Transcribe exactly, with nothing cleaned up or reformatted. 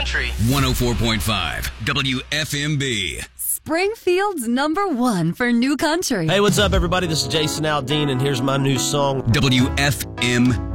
country. one oh four point five W F M B. Springfield's number one for new country. Hey, what's up, everybody? This is Jason Aldean, and here's my new song. W F M